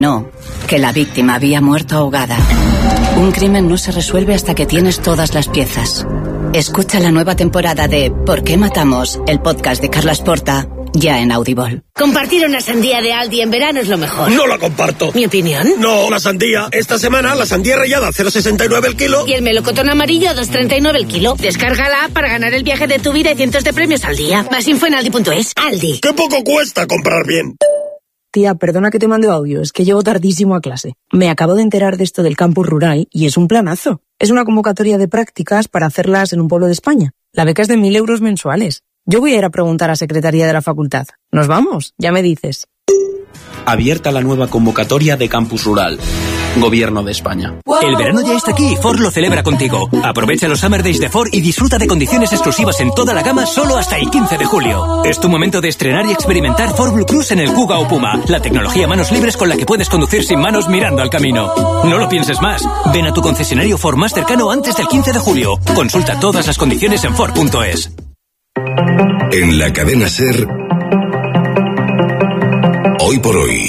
No, que la víctima había muerto ahogada. Un crimen no se resuelve hasta que tienes todas las piezas. Escucha la nueva temporada de ¿Por qué matamos?, el podcast de Carlas Porta, ya en Audible. Compartir una sandía de Aldi en verano es lo mejor. No la comparto. ¿Mi opinión? No, la sandía. Esta semana la sandía rallada 0,69 el kilo. Y el melocotón amarillo 2,39 el kilo. Descárgala para ganar el viaje de tu vida y cientos de premios al día. Más info en aldi.es. Aldi. ¡Qué poco cuesta comprar bien! Tía, perdona que te mande audio, es que llego tardísimo a clase. Me acabo de enterar de esto del campus rural y es un planazo. Es una convocatoria de prácticas para hacerlas en un pueblo de España. La beca es de 1.000 euros mensuales. Yo voy a ir a preguntar a Secretaría de la Facultad. ¿Nos vamos? Ya me dices. Abierta la nueva convocatoria de Campus Rural. Gobierno de España. El verano ya está aquí y Ford lo celebra contigo. Aprovecha los Summer Days de Ford y disfruta de condiciones exclusivas en toda la gama solo hasta el 15 de julio. Es tu momento de estrenar y experimentar Ford Blue Cruise en el Kuga o Puma, la tecnología manos libres con la que puedes conducir sin manos mirando al camino. No lo pienses más. Ven a tu concesionario Ford más cercano antes del 15 de julio. Consulta todas las condiciones en Ford.es. En la cadena SER, Hoy por Hoy,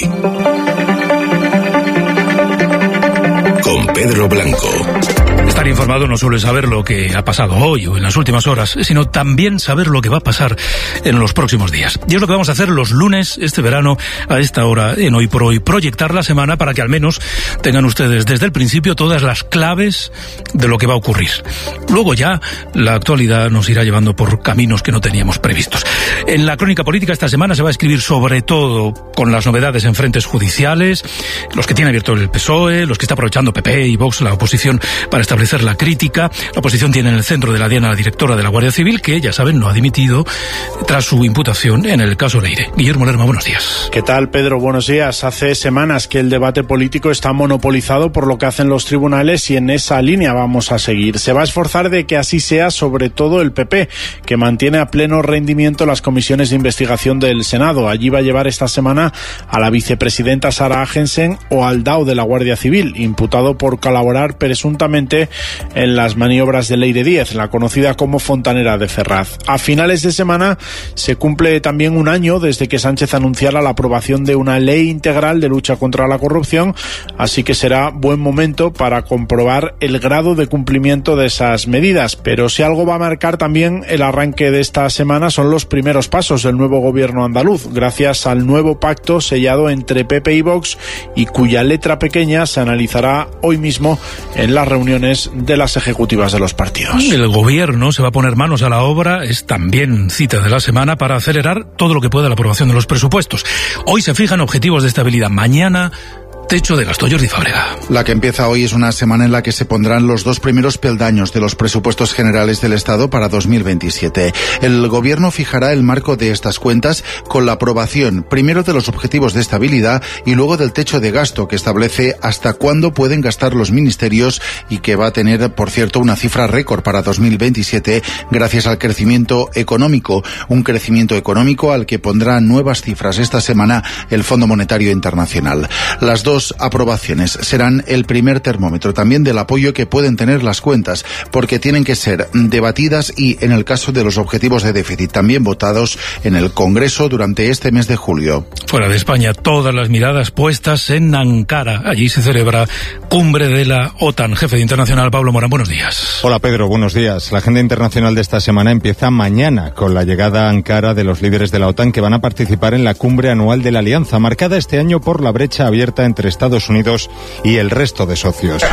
con Pedro Blanco. Estar informado no solo es saber lo que ha pasado hoy o en las últimas horas, sino también saber lo que va a pasar en los próximos días. Y es lo que vamos a hacer los lunes, este verano, a esta hora, en Hoy por Hoy. Proyectar la semana para que al menos tengan ustedes desde el principio todas las claves de lo que va a ocurrir. Luego ya la actualidad nos irá llevando por caminos que no teníamos previstos. En la crónica política esta semana se va a escribir sobre todo con las novedades en frentes judiciales, los que tiene abierto el PSOE, los que está aprovechando PP y Vox, la oposición, para establecer la crítica. La oposición tiene en el centro de la diana a la directora de la Guardia Civil, que, ya saben, no ha dimitido tras su imputación en el caso Leire. Guillermo Lerma, buenos días. ¿Qué tal, Pedro? Buenos días. Hace semanas que el debate político está monopolizado por lo que hacen los tribunales y en esa línea vamos a seguir. Se va a esforzar de que así sea, sobre todo el PP, que mantiene a pleno rendimiento las comisiones de investigación del Senado. Allí va a llevar esta semana a la vicepresidenta Sara Agensen o al DAO de la Guardia Civil, imputado por colaborar presuntamente en las maniobras de Leire Díez, la conocida como Fontanera de Ferraz. A finales de semana se cumple también un año desde que Sánchez anunciara la aprobación de una ley integral de lucha contra la corrupción, así que será buen momento para comprobar el grado de cumplimiento de esas medidas. Pero si algo va a marcar también el arranque de esta semana son los primeros pasos del nuevo gobierno andaluz, gracias al nuevo pacto sellado entre PP y Vox y cuya letra pequeña se analizará hoy mismo en las reuniones de las ejecutivas de los partidos. El gobierno se va a poner manos a la obra, es también cita de la semana, para acelerar todo lo que pueda la aprobación de los presupuestos. Hoy se fijan objetivos de estabilidad, mañana techo de gasto. Jordi Fábrega. La que empieza hoy es una semana en la que se pondrán los dos primeros peldaños de los presupuestos generales del Estado para 2027. El Gobierno fijará el marco de estas cuentas con la aprobación primero de los objetivos de estabilidad y luego del techo de gasto, que establece hasta cuándo pueden gastar los ministerios y que va a tener, por cierto, una cifra récord para 2027 gracias al crecimiento económico. Un crecimiento económico al que pondrá nuevas cifras esta semana el Fondo Monetario Internacional. Las dos aprobaciones serán el primer termómetro también del apoyo que pueden tener las cuentas, porque tienen que ser debatidas y, en el caso de los objetivos de déficit, también votados en el Congreso durante este mes de julio. Fuera de España, todas las miradas puestas en Ankara. Allí se celebra cumbre de la OTAN. Jefe de Internacional, Pablo Morán, buenos días. Hola, Pedro, buenos días. La agenda internacional de esta semana empieza mañana con la llegada a Ankara de los líderes de la OTAN que van a participar en la cumbre anual de la Alianza, marcada este año por la brecha abierta entre Estados Unidos y el resto de socios.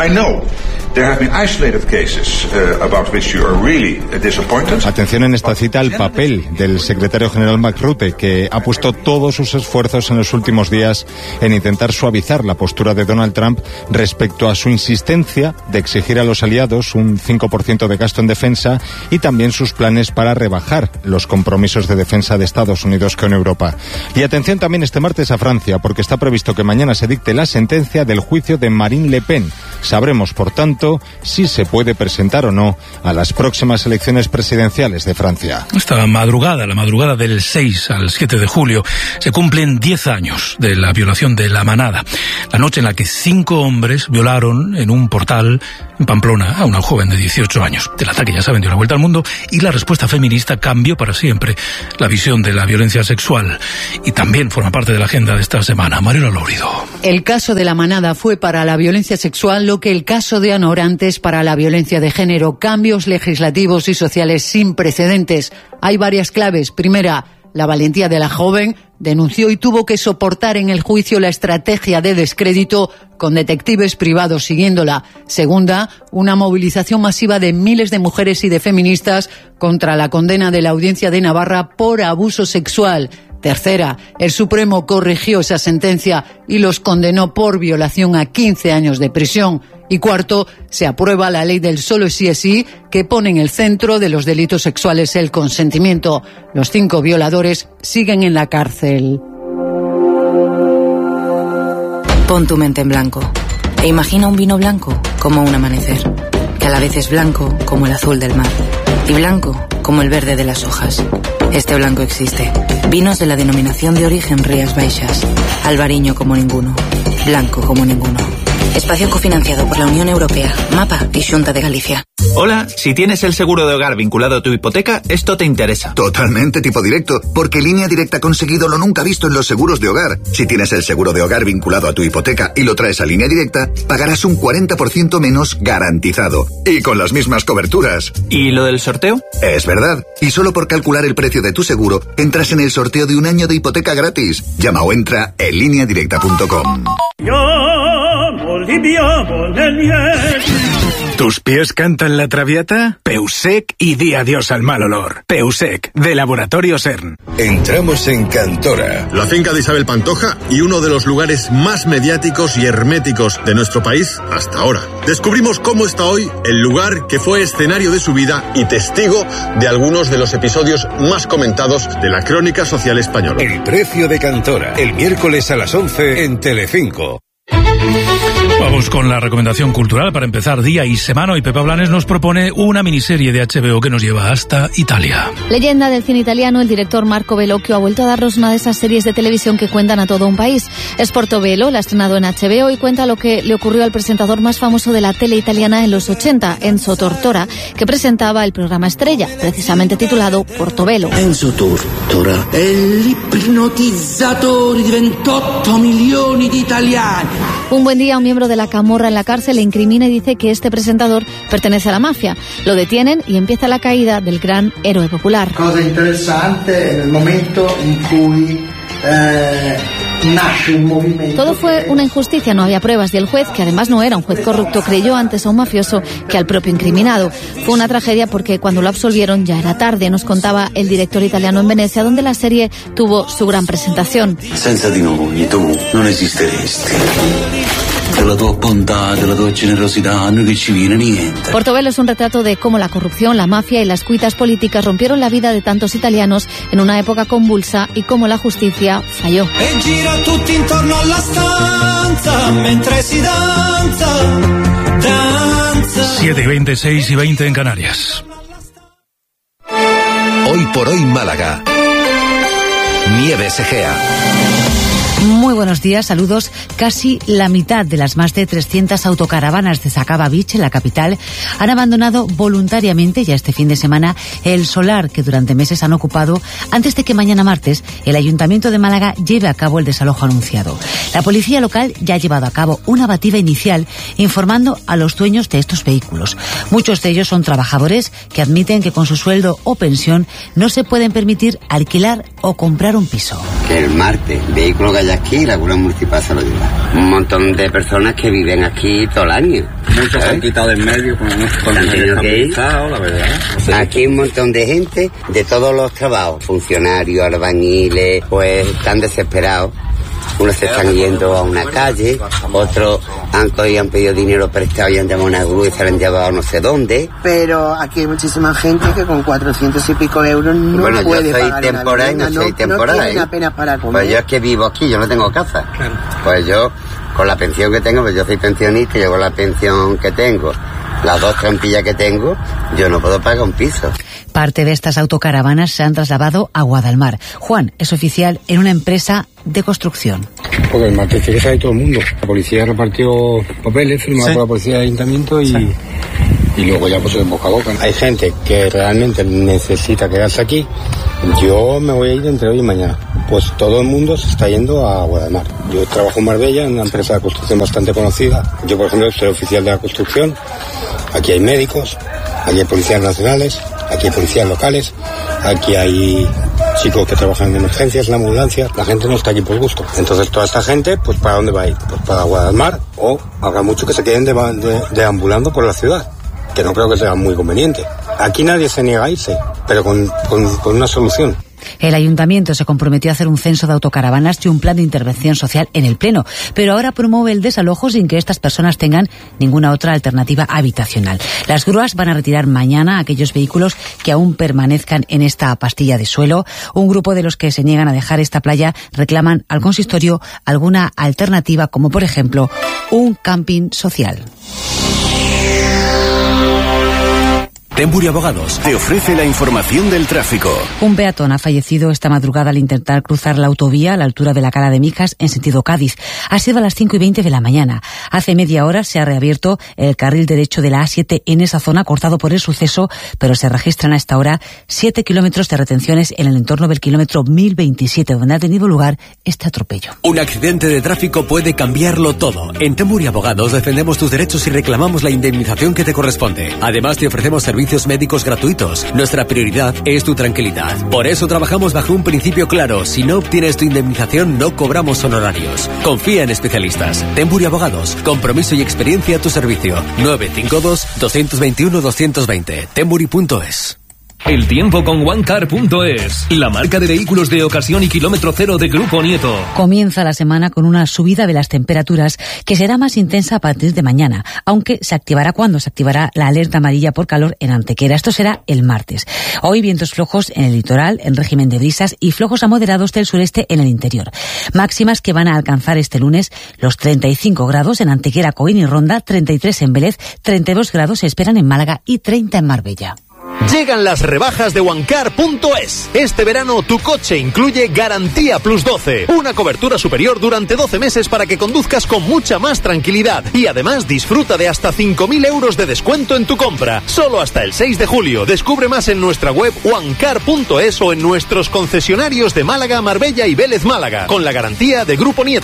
Atención en esta cita al papel del secretario general Mark Rutte, que ha puesto todos sus esfuerzos en los últimos días en intentar suavizar la postura de Donald Trump respecto a su insistencia de exigir a los aliados un 5% de gasto en defensa y también sus planes para rebajar los compromisos de defensa de Estados Unidos con Europa. Y atención también este martes a Francia, porque está previsto que mañana se dicte la sentencia del juicio de Marine Le Pen. Sabremos, por tanto, si se puede presentar o no a las próximas elecciones presidenciales de Francia. Esta madrugada, la madrugada del 6 al 7 de julio, se cumplen 10 años de la violación de La Manada. la noche en la que 5 hombres violaron en un portal en Pamplona a una joven de 18 años. El ataque, ya saben, dio la vuelta al mundo y la respuesta feminista cambió para siempre la visión de la violencia sexual. Y también forma parte de la agenda de esta semana. Mariela Lórido. El caso de La Manada fue para la violencia sexual lo que el caso de Ana Orantes para la violencia de género. Cambios legislativos y sociales sin precedentes. Hay varias claves. Primera, la valentía de la joven. Denunció y tuvo que soportar en el juicio la estrategia de descrédito con detectives privados siguiéndola. Segunda, una movilización masiva de miles de mujeres y de feministas contra la condena de la Audiencia de Navarra por abuso sexual. Tercera, el Supremo corrigió esa sentencia y los condenó por violación a 15 años de prisión. Y cuarto, se aprueba la ley del solo sí es sí, que pone en el centro de los delitos sexuales el consentimiento. Los 5 violadores siguen en la cárcel. Pon tu mente en blanco e imagina un vino blanco como un amanecer, que a la vez es blanco como el azul del mar y blanco como el verde de las hojas. Este blanco existe. Vinos de la denominación de origen Rías Baixas. Albariño como ninguno. Blanco como ninguno. Espacio cofinanciado por la Unión Europea, MAPA y Xunta de Galicia. Hola, si tienes el seguro de hogar vinculado a tu hipoteca, esto te interesa. Totalmente tipo directo, porque Línea Directa ha conseguido lo nunca visto en los seguros de hogar. Si tienes el seguro de hogar vinculado a tu hipoteca y lo traes a Línea Directa, pagarás un 40% menos garantizado. Y con las mismas coberturas. ¿Y lo del sorteo? Es verdad. Y solo por calcular el precio de tu seguro, entras en el sorteo de un año de hipoteca gratis. Llama o entra en lineadirecta.com. ¿Tus pies cantan la traviata? Peusec y di adiós al mal olor. Peusec, de Laboratorio CERN. Entramos en Cantora. La finca de Isabel Pantoja y uno de los lugares más mediáticos y herméticos de nuestro país hasta ahora. Descubrimos cómo está hoy el lugar que fue escenario de su vida y testigo de algunos de los episodios más comentados de la crónica social española. El precio de Cantora, el miércoles a las 11 en Telecinco. Vamos con la recomendación cultural para empezar día y semana. Y Pepa Blanes nos propone una miniserie de HBO que nos lleva hasta Italia. Leyenda del cine italiano, el director Marco Bellocchio ha vuelto a darnos una de esas series de televisión que cuentan a todo un país. Es Portobello, la ha estrenado en HBO y cuenta lo que le ocurrió al presentador más famoso de la tele italiana en los 80, Enzo Tortora, que presentaba el programa estrella, precisamente titulado Portobello. Enzo Tortora è l'ipnotizzatore di 28 milioni di italiani. Un buen día, un miembro de la camorra en la cárcel le incrimina y dice que este presentador pertenece a la mafia. Lo detienen y empieza la caída del gran héroe popular. Cosa interessante en el momento en cui nace un movimiento. Todo fue una injusticia, no había pruebas y el juez, que además no era un juez corrupto, creyó antes a un mafioso que al propio incriminado. Fue una tragedia porque cuando lo absolvieron ya era tarde, nos contaba el director italiano en Venecia, donde la serie tuvo su gran presentación. Senza di noi tu non esisteresti. Della tua bontà, della tua generosità, a noi che ci viene niente. Portobello es un retrato de cómo la corrupción, la mafia y las cuitas políticas rompieron la vida de tantos italianos en una época convulsa y cómo la justicia falló. E gira tutti intorno alla stanza mentre si danza. 7:20, 6:20 en Canarias. Hoy por hoy Málaga. Nieves Egea. Muy buenos días, saludos. Casi la mitad de las más de 300 autocaravanas de Sacaba Beach, en la capital, han abandonado voluntariamente ya este fin de semana el solar que durante meses han ocupado antes de que mañana martes el Ayuntamiento de Málaga lleve a cabo el desalojo anunciado. La policía local ya ha llevado a cabo una batida inicial informando a los dueños de estos vehículos. Muchos de ellos son trabajadores que admiten que con su sueldo o pensión no se pueden permitir alquilar o comprar un piso. Que el martes, vehículo que haya aquí, la Cura Municipal se lo lleva. Un montón de personas que viven aquí todo el año. Muchos se han quitado de en medio con la verdad. Aquí un montón de gente de todos los trabajos, funcionarios, albañiles, pues están desesperados. Unos se están yendo a una calle, otros han pedido dinero prestado y han llamado a una grúa y se lo han llevado a no sé dónde. Pero aquí hay muchísima gente que con 400 y pico euros no bueno, puede pagar. Bueno, yo soy temporal, no soy temporal. No tienen apenas para comer. Pues yo es que vivo aquí, yo no tengo casa. Claro. Pues yo, con la pensión que tengo, pues yo soy pensionista y yo con la pensión que tengo, las 2 trampillas que tengo, yo no puedo pagar un piso. Parte de estas autocaravanas se han trasladado a Guadalmar. Juan es oficial en una empresa de construcción. Porque el martes que sabe todo el mundo. La policía repartió papeles firmados por la policía del ayuntamiento y luego ya pues boca a boca. Hay gente que realmente necesita quedarse aquí. Yo me voy a ir entre hoy y mañana. Pues todo el mundo se está yendo a Guadalmar. Yo trabajo en Marbella, en una empresa de construcción bastante conocida. Yo, por ejemplo, soy oficial de la construcción. Aquí hay médicos, aquí hay policías nacionales, aquí hay policías locales, aquí hay chicos que trabajan en emergencias, en ambulancia. La gente no está aquí por gusto. Entonces toda esta gente, pues ¿para dónde va a ir? Pues para Guadalmar, o habrá muchos que se queden deambulando por la ciudad, que no creo que sea muy conveniente. Aquí nadie se niega a irse, pero con una solución. El ayuntamiento se comprometió a hacer un censo de autocaravanas y un plan de intervención social en el Pleno, pero ahora promueve el desalojo sin que estas personas tengan ninguna otra alternativa habitacional. Las grúas van a retirar mañana aquellos vehículos que aún permanezcan en esta pastilla de suelo. Un grupo de los que se niegan a dejar esta playa reclaman al consistorio alguna alternativa, como por ejemplo un camping social. Tembury Abogados te ofrece la información del tráfico. Un peatón ha fallecido esta madrugada al intentar cruzar la autovía a la altura de la Cala de Mijas en sentido Cádiz. Ha sido a las 5:20 de la mañana. Hace media hora se ha reabierto el carril derecho de la A7 en esa zona, cortado por el suceso, pero se registran a esta hora 7 kilómetros de retenciones en el entorno del kilómetro 1027, donde ha tenido lugar este atropello. Un accidente de tráfico puede cambiarlo todo. En Tembury Abogados defendemos tus derechos y reclamamos la indemnización que te corresponde. Además, te ofrecemos servicios médicos gratuitos. Nuestra prioridad es tu tranquilidad. Por eso trabajamos bajo un principio claro: si no obtienes tu indemnización, no cobramos honorarios. Confía en especialistas. Tembury Abogados. Compromiso y experiencia a tu servicio. 952-221-220. Tembury.es. El tiempo con OneCar.es, la marca de vehículos de ocasión y kilómetro cero de Grupo Nieto. Comienza la semana con una subida de las temperaturas que será más intensa a partir de mañana, aunque se activará la alerta amarilla por calor en Antequera. Esto será el martes. Hoy vientos flojos en el litoral, en régimen de brisas, y flojos a moderados del sureste en el interior. Máximas que van a alcanzar este lunes los 35 grados en Antequera, Coín y Ronda, 33 en Vélez, 32 grados se esperan en Málaga y 30 en Marbella. Llegan las rebajas de OneCar.es. Este verano tu coche incluye Garantía Plus 12, una cobertura superior durante 12 meses para que conduzcas con mucha más tranquilidad. Y además disfruta de hasta 5.000 euros de descuento en tu compra. Solo hasta el 6 de julio. Descubre más en nuestra web OneCar.es o en nuestros concesionarios de Málaga, Marbella y Vélez Málaga, con la garantía de Grupo Nieto.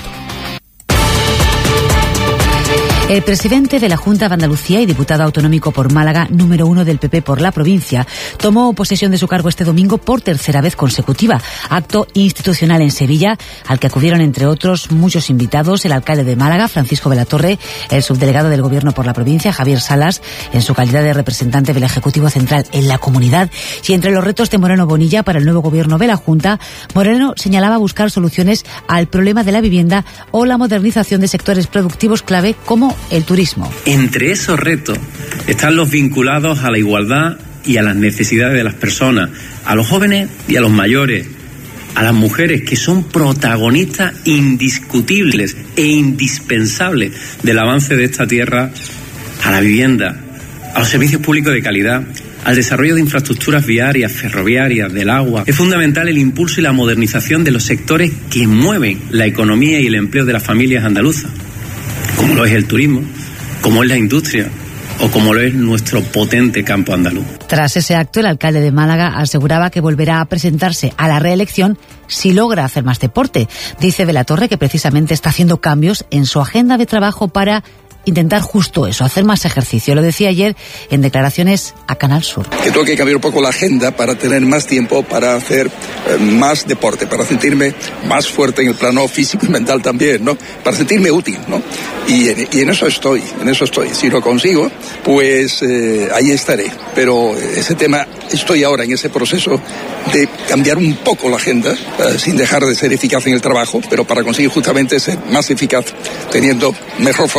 El presidente de la Junta de Andalucía y diputado autonómico por Málaga, número 1 del PP por la provincia, tomó posesión de su cargo este domingo por tercera vez consecutiva. Acto institucional en Sevilla, al que acudieron, entre otros, muchos invitados: el alcalde de Málaga, Francisco de la Torre, el subdelegado del Gobierno por la provincia, Javier Salas, en su calidad de representante del Ejecutivo Central en la comunidad. Y entre los retos de Moreno Bonilla para el nuevo Gobierno de la Junta, Moreno señalaba buscar soluciones al problema de la vivienda o la modernización de sectores productivos clave como el turismo. Entre esos retos están los vinculados a la igualdad y a las necesidades de las personas, a los jóvenes y a los mayores, a las mujeres, que son protagonistas indiscutibles e indispensables del avance de esta tierra, a la vivienda, a los servicios públicos de calidad, al desarrollo de infraestructuras viarias, ferroviarias, del agua. Es fundamental el impulso y la modernización de los sectores que mueven la economía y el empleo de las familias andaluzas, como lo es el turismo, como es la industria o como lo es nuestro potente campo andaluz. Tras ese acto, el alcalde de Málaga aseguraba que volverá a presentarse a la reelección si logra hacer más deporte. Dice de la Torre que precisamente está haciendo cambios en su agenda de trabajo para intentar justo eso, hacer más ejercicio. Lo decía ayer en declaraciones a Canal Sur. Que tengo que cambiar un poco la agenda para tener más tiempo para hacer más deporte, para sentirme más fuerte en el plano físico y mental también, ¿no? Para sentirme útil, ¿no? Y en eso estoy. Si lo consigo, pues ahí estaré. Pero ese tema, estoy ahora en ese proceso de cambiar un poco la agenda, sin dejar de ser eficaz en el trabajo, pero para conseguir justamente ser más eficaz, teniendo mejor forma.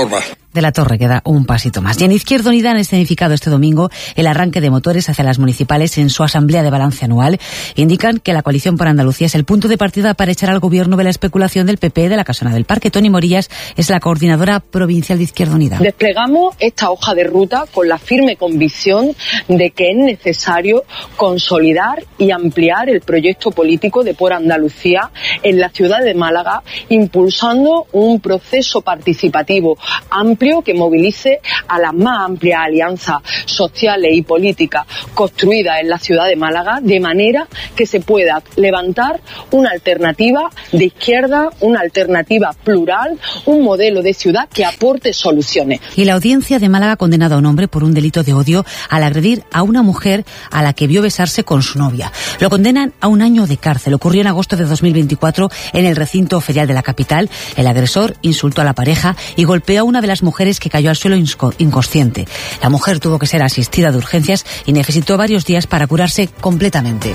de la Torre queda un pasito más. Y en Izquierda Unida han escenificado este domingo el arranque de motores hacia las municipales en su asamblea de balance anual. Indican que la coalición por Andalucía es el punto de partida para echar al gobierno de la especulación del PP de la Casona del Parque. Toni Morillas es la coordinadora provincial de Izquierda Unida. Desplegamos esta hoja de ruta con la firme convicción de que es necesario consolidar y ampliar el proyecto político de Por Andalucía en la ciudad de Málaga, impulsando un proceso participativo amplio que movilice a las más amplias alianzas sociales y políticas construidas en la ciudad de Málaga, de manera que se pueda levantar una alternativa de izquierda, una alternativa plural, un modelo de ciudad que aporte soluciones. Y la audiencia de Málaga ha condenado a un hombre por un delito de odio al agredir a una mujer a la que vio besarse con su novia. Lo condenan a 1 año de cárcel. Ocurrió en agosto de 2024 en el recinto ferial de la capital. El agresor insultó a la pareja y golpeó a una de las mujeres que cayó al suelo inconsciente. La mujer tuvo que ser asistida de urgencias y necesitó varios días para curarse completamente.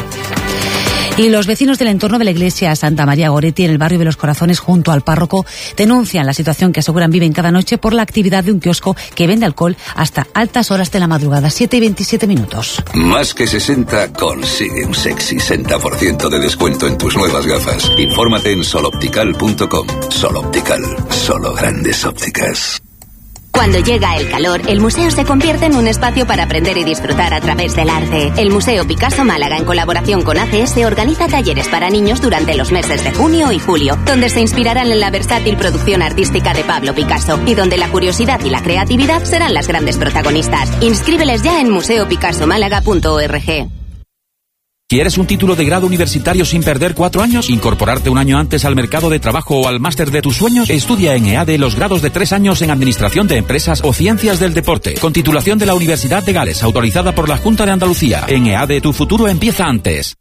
Y los vecinos del entorno de la iglesia Santa María Goretti, en el barrio de Los Corazones, junto al párroco, denuncian la situación que aseguran viven cada noche por la actividad de un kiosco que vende alcohol hasta altas horas de la madrugada, 7:27. Más que 60 consigue un sexy 60% de descuento en tus nuevas gafas. Infórmate en soloptical.com. Soloptical, solo grandes ópticas. Cuando llega el calor, el museo se convierte en un espacio para aprender y disfrutar a través del arte. El Museo Picasso Málaga, en colaboración con ACS, organiza talleres para niños durante los meses de junio y julio, donde se inspirarán en la versátil producción artística de Pablo Picasso y donde la curiosidad y la creatividad serán las grandes protagonistas. Inscríbeles ya en museopicassomálaga.org. ¿Quieres un título de grado universitario sin perder 4 años? ¿Incorporarte un año antes al mercado de trabajo o al máster de tus sueños? Estudia en EADE los grados de 3 años en Administración de Empresas o Ciencias del Deporte, con titulación de la Universidad de Gales, autorizada por la Junta de Andalucía. En EADE tu futuro empieza antes.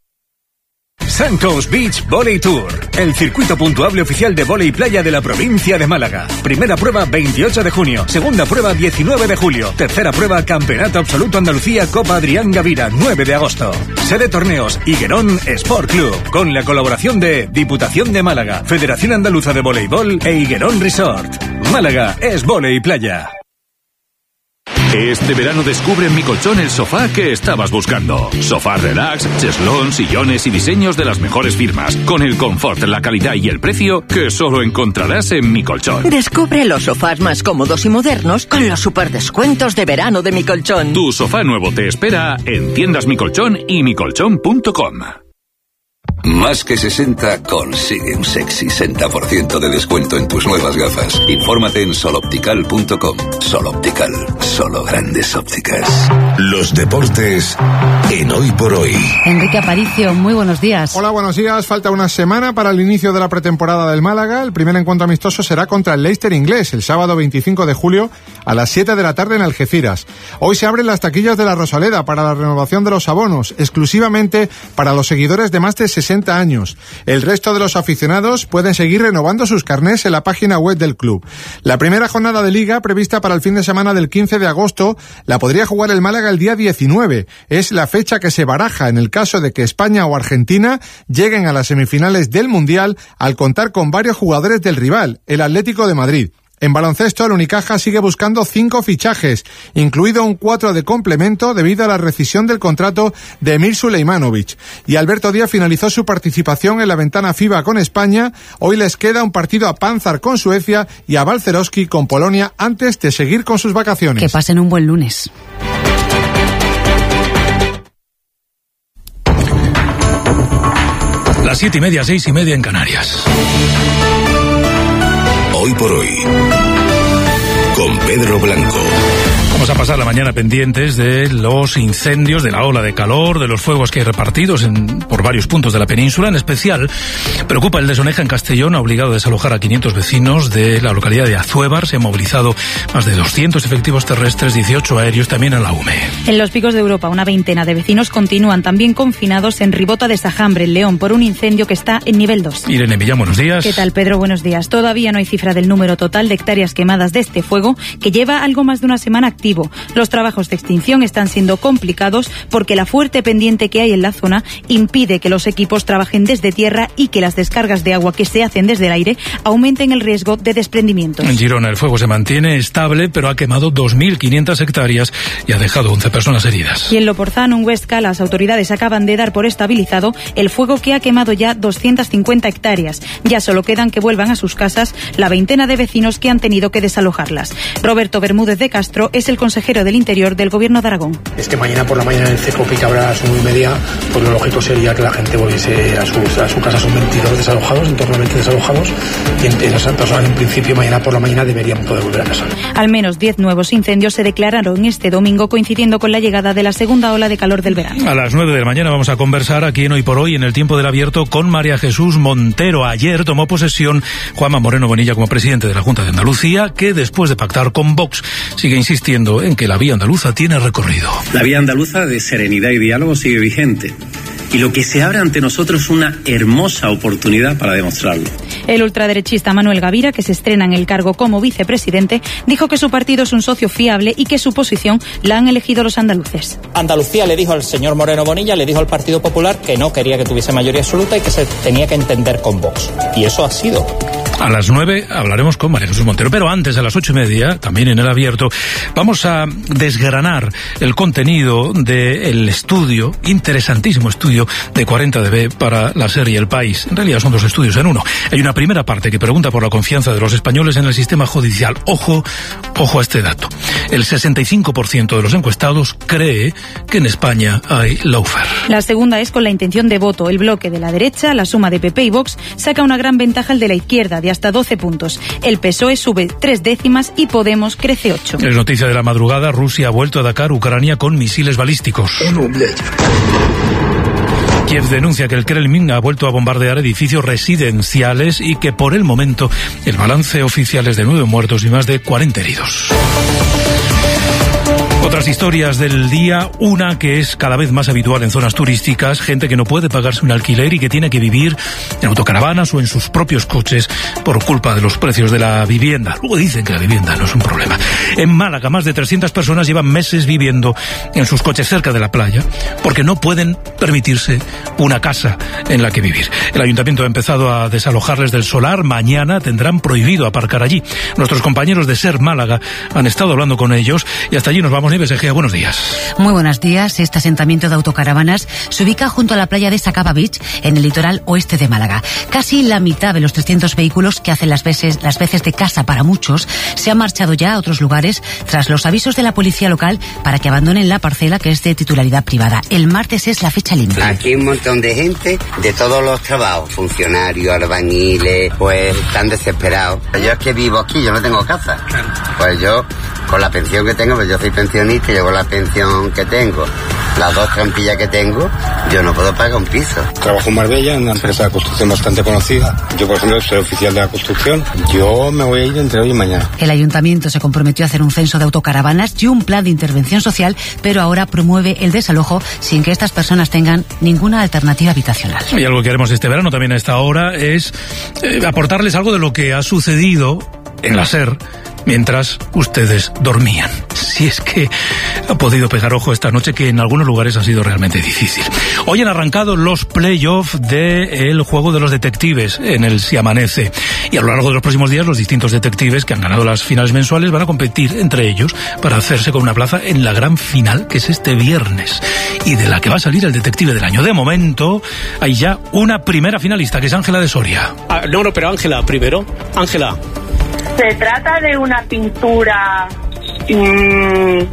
Suncoast Beach Volley Tour, el circuito puntuable oficial de vóley playa de la provincia de Málaga. Primera prueba 28 de junio, segunda prueba 19 de julio, tercera prueba Campeonato Absoluto Andalucía Copa Adrián Gavira 9 de agosto. Sede torneos Higuerón Sport Club, con la colaboración de Diputación de Málaga, Federación Andaluza de Voleibol e Higuerón Resort. Málaga es vóley playa. Este verano descubre en Mi Colchón el sofá que estabas buscando. Sofá relax, cheslón, sillones y diseños de las mejores firmas, con el confort, la calidad y el precio que solo encontrarás en Mi Colchón. Descubre los sofás más cómodos y modernos con los superdescuentos de verano de Mi Colchón. Tu sofá nuevo te espera en tiendas Mi Colchón y micolchón.com. Más que 60 consigue un sexy 60% de descuento en tus nuevas gafas. Infórmate en soloptical.com. Soloptical, solo grandes ópticas. Los deportes en Hoy por Hoy. Enrique Aparicio, muy buenos días. Hola, buenos días. Falta una semana para el inicio de la pretemporada del Málaga. El primer encuentro amistoso será contra el Leicester inglés, el sábado 25 de julio a las 7 de la tarde en Algeciras. Hoy se abren las taquillas de la Rosaleda para la renovación de los abonos, exclusivamente para los seguidores de más de 60 años. El resto de los aficionados pueden seguir renovando sus carnés en la página web del club. La primera jornada de Liga, prevista para el fin de semana del 15 de agosto, la podría jugar el Málaga el día 19. Es la fecha que se baraja en el caso de que España o Argentina lleguen a las semifinales del Mundial al contar con varios jugadores del rival, el Atlético de Madrid. En baloncesto, el Unicaja sigue buscando 5 fichajes, incluido un 4 de complemento debido a la rescisión del contrato de Emir Suleimanovic. Y Alberto Díaz finalizó su participación en la ventana FIBA con España. Hoy les queda un partido a Panzar con Suecia y a Balcerowski con Polonia antes de seguir con sus vacaciones. Que pasen un buen lunes. Las 7:30, 6:30 en Canarias. Hoy por Hoy, con Pedro Blanco. Vamos a pasar la mañana pendientes de los incendios, de la ola de calor, de los fuegos que hay repartidos por varios puntos de la península. En especial, preocupa el de Soneja en Castellón, ha obligado a desalojar a 500 vecinos de la localidad de Azuévar. Se han movilizado más de 200 efectivos terrestres, 18 aéreos, también en la UME. En los Picos de Europa, una veintena de vecinos continúan también confinados en Ribota de Sajambre, en León, por un incendio que está en nivel 2. Irene Millán, buenos días. ¿Qué tal, Pedro? Buenos días. Todavía no hay cifra del número total de hectáreas quemadas de este fuego, que lleva algo más de una semana activo. Los trabajos de extinción están siendo complicados porque la fuerte pendiente que hay en la zona impide que los equipos trabajen desde tierra y que las descargas de agua que se hacen desde el aire aumenten el riesgo de desprendimientos. En Girona el fuego se mantiene estable, pero ha quemado 2.500 hectáreas y ha dejado 11 personas heridas. Y en Loporzano, en Huesca, las autoridades acaban de dar por estabilizado el fuego que ha quemado ya 250 hectáreas. Ya solo quedan que vuelvan a sus casas la veintena de vecinos que han tenido que desalojarlas. Roberto Bermúdez de Castro es el consejero del Interior del Gobierno de Aragón. Es que mañana por la mañana en el CECOPI, que habrá a las 9:30, pues lo lógico sería que la gente volviese a su casa. Son 22 desalojados, en torno a 20 desalojados, y esas personas en principio mañana por la mañana deberían poder volver a casa. Al menos 10 nuevos incendios se declararon este domingo, coincidiendo con la llegada de la segunda ola de calor del verano. A las 9 de la mañana vamos a conversar aquí en Hoy por Hoy, en el Tiempo del Abierto, con María Jesús Montero. Ayer tomó posesión Juanma Moreno Bonilla como presidente de la Junta de Andalucía, que después de pactar con Vox sigue insistiendo en que la vía andaluza tiene recorrido. La vía andaluza de serenidad y diálogo sigue vigente. Y lo que se abre ante nosotros es una hermosa oportunidad para demostrarlo. El ultraderechista Manuel Gavira, que se estrena en el cargo como vicepresidente, dijo que su partido es un socio fiable y que su posición la han elegido los andaluces. Andalucía le dijo al señor Moreno Bonilla, le dijo al Partido Popular que no quería que tuviese mayoría absoluta y que se tenía que entender con Vox. Y eso ha sido. A las 9 hablaremos con María Jesús Montero, pero antes, a las 8:30, también en el Abierto, vamos a desgranar el contenido del estudio, interesantísimo estudio de 40dB para la serie El País. En realidad son dos estudios en uno. Hay una primera parte que pregunta por la confianza de los españoles en el sistema judicial. Ojo a este dato. El 65% de los encuestados cree que en España hay lawfare. La segunda es con la intención de voto. El bloque de la derecha, la suma de PP y Vox, saca una gran ventaja al de la izquierda, de hasta 12 puntos. El PSOE sube 3 décimas y Podemos crece 8. Es noticia de la madrugada, Rusia ha vuelto a atacar Ucrania con misiles balísticos. Kiev denuncia que el Kremlin ha vuelto a bombardear edificios residenciales y que por el momento el balance oficial es de 9 muertos y más de 40 heridos. Otras historias del día, una que es cada vez más habitual en zonas turísticas, gente que no puede pagarse un alquiler y que tiene que vivir en autocaravanas o en sus propios coches por culpa de los precios de la vivienda. Luego dicen que la vivienda no es un problema. En Málaga, más de 300 personas llevan meses viviendo en sus coches cerca de la playa porque no pueden permitirse una casa en la que vivir. El ayuntamiento ha empezado a desalojarles del solar. Mañana tendrán prohibido aparcar allí. Nuestros compañeros de SER Málaga han estado hablando con ellos y hasta allí nos vamos. Nieves Egea, buenos días. Muy buenos días. Este asentamiento de autocaravanas se ubica junto a la playa de Sacaba Beach, en el litoral oeste de Málaga. Casi la mitad de los 300 vehículos que hacen las veces de casa para muchos se han marchado ya a otros lugares tras los avisos de la policía local para que abandonen la parcela, que es de titularidad privada. El martes es la fecha límite. Aquí hay un montón de gente de todos los trabajos, funcionarios, albañiles, pues están desesperados. Yo es que vivo aquí, yo no tengo casa. Pues yo, con la pensión que tengo, pues yo soy pensionista, yo con la pensión que tengo, las 2 trampillas que tengo, yo no puedo pagar un piso. Trabajo en Marbella, en una empresa de construcción bastante conocida. Yo, por ejemplo, soy oficial de la construcción. Yo me voy a ir entre hoy y mañana. El ayuntamiento se comprometió a hacer un censo de autocaravanas y un plan de intervención social, pero ahora promueve el desalojo sin que estas personas tengan ninguna alternativa habitacional. Y algo que haremos este verano también a esta hora es aportarles algo de lo que ha sucedido en la SER mientras ustedes dormían. Si es que ha podido pegar ojo esta noche, que en algunos lugares ha sido realmente difícil. Hoy han arrancado los playoffs del juego de los detectives en el Si Amanece. Y a lo largo de los próximos días, los distintos detectives que han ganado las finales mensuales van a competir entre ellos para hacerse con una plaza en la gran final, que es este viernes, y de la que va a salir el detective del año. De momento, hay ya una primera finalista, que es Ángela de Soria. No, pero Ángela, primero. Ángela. Se trata de una pintura que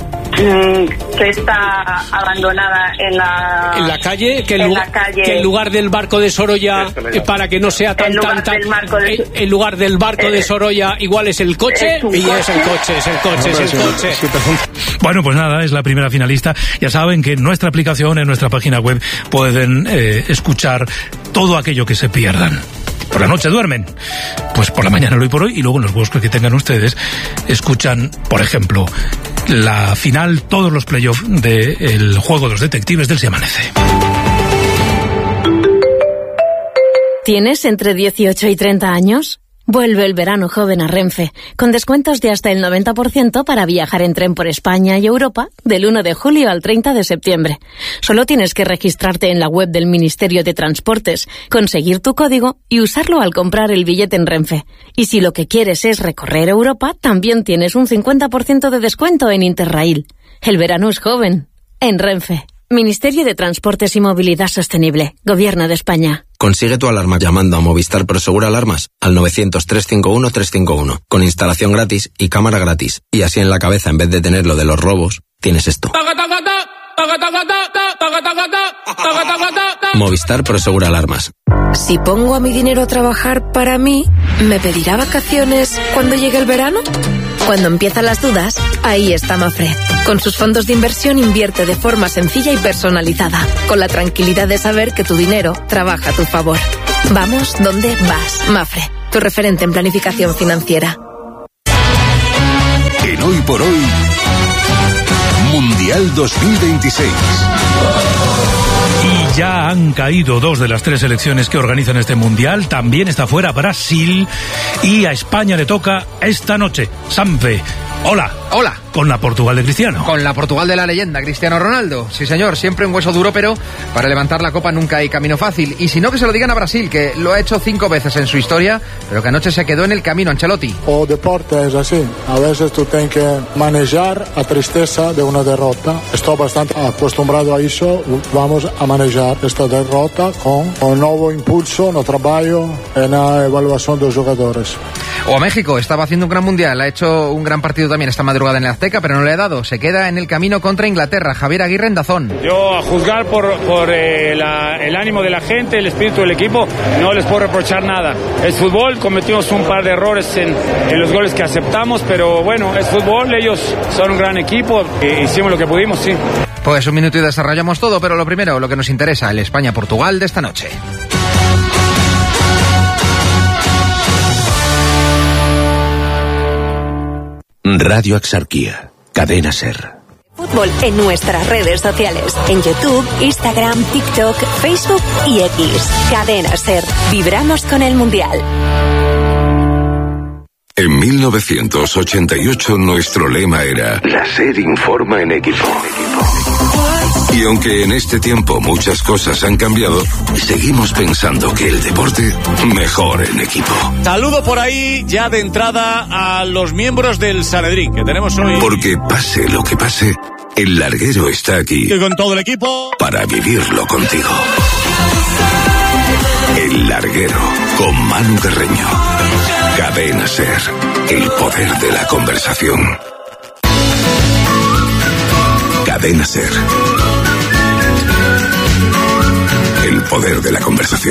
está abandonada en la calle, que calle, que en lugar del barco de Sorolla, para que no sea tan en lugar del barco de Sorolla igual es el coche, es el coche. Bueno, pues nada, es la primera finalista. Ya saben que en nuestra aplicación, en nuestra página web, pueden escuchar todo aquello que se pierdan. Por la noche duermen, pues por la mañana lo Hoy por Hoy, y luego en los bosques que tengan ustedes escuchan, por ejemplo, la final, todos los playoffs del juego de los detectives del Si Amanece. ¿Tienes entre 18 y 30 años? Vuelve el verano joven a Renfe, con descuentos de hasta el 90% para viajar en tren por España y Europa del 1 de julio al 30 de septiembre. Solo tienes que registrarte en la web del Ministerio de Transportes, conseguir tu código y usarlo al comprar el billete en Renfe. Y si lo que quieres es recorrer Europa, también tienes un 50% de descuento en Interrail. El verano es joven. En Renfe. Ministerio de Transportes y Movilidad Sostenible. Gobierno de España. Consigue tu alarma llamando a Movistar Prosegur Alarmas al 900-351-351, con instalación gratis y cámara gratis. Y así en la cabeza, en vez de tener lo de los robos, tienes esto. Movistar Prosegur Alarmas. Si pongo a mi dinero a trabajar para mí, ¿me pedirá vacaciones cuando llegue el verano? Cuando empiezan las dudas, ahí está Mafre. Con sus fondos de inversión invierte de forma sencilla y personalizada, con la tranquilidad de saber que tu dinero trabaja a tu favor. Vamos donde vas. Mafre, tu referente en planificación financiera. En Hoy por Hoy, Mundial 2026. Y ya han caído 2 de las 3 selecciones que organizan este Mundial. También está fuera Brasil y a España le toca esta noche. Sanfe, hola. Hola. Con la Portugal de Cristiano. Con la Portugal de la leyenda, Cristiano Ronaldo. Sí, señor, siempre un hueso duro, pero para levantar la copa nunca hay camino fácil. Y si no, que se lo digan a Brasil, que lo ha hecho 5 veces en su historia, pero que anoche se quedó en el camino, Ancelotti. O deporte es así. A veces tú tienes que manejar la tristeza de una derrota. Estoy bastante acostumbrado a eso. Vamos a manejar esta derrota con un nuevo impulso, no trabajo en la evaluación de los jugadores. O a México, estaba haciendo un gran mundial, ha hecho un gran partido también esta madrugada en el Azteca, pero no le ha dado. Se queda en el camino contra Inglaterra. Javier Aguirre en DAZN. Yo, a juzgar por el ánimo de la gente, el espíritu del equipo, no les puedo reprochar nada. Es fútbol, cometimos un par de errores en los goles que aceptamos, pero bueno, es fútbol, ellos son un gran equipo, hicimos lo que pudimos, sí. Pues un minuto y desarrollamos todo, pero lo primero, lo que nos interesa, el España-Portugal de esta noche. Radio Axarquía, Cadena SER. Fútbol en nuestras redes sociales, en YouTube, Instagram, TikTok, Facebook y X. Cadena SER. Vibramos con el Mundial. En 1988 nuestro lema era La SER informa en equipo. Y aunque en este tiempo muchas cosas han cambiado, seguimos pensando que el deporte mejor en equipo. Saludo por ahí ya de entrada a los miembros del Sanedrín que tenemos hoy. Porque pase lo que pase, el larguero está aquí. Y con todo el equipo. Para vivirlo contigo. El larguero con Manu Carreño. Cadena SER. El poder de la conversación. Cadena SER. El poder de la conversación.